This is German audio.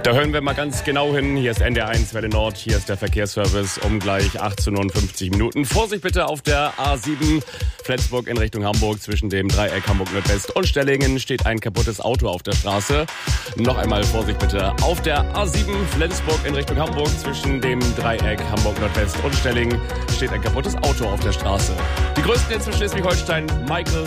Da hören wir mal ganz genau hin. Hier ist NDR1 Welle Nord, hier ist der Verkehrsservice um gleich 18:59 Minuten. Vorsicht bitte auf der A7 Flensburg in Richtung Hamburg. Zwischen dem Dreieck Hamburg Nordwest und Stellingen steht ein kaputtes Auto auf der Straße. Noch einmal Vorsicht bitte auf der A7 Flensburg in Richtung Hamburg. Zwischen dem Dreieck Hamburg Nordwest und Stellingen steht ein kaputtes Auto auf der Straße. Die größten in Schleswig-Holstein, Michael